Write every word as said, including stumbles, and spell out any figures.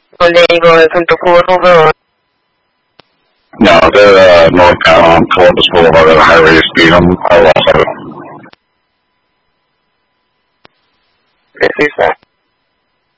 ¿Dónde digo? ¿De Santo Cubo Rojo? No, they're uh, northbound on Columbus Boulevard at a high rate of speed. I'm I lost it. This is that.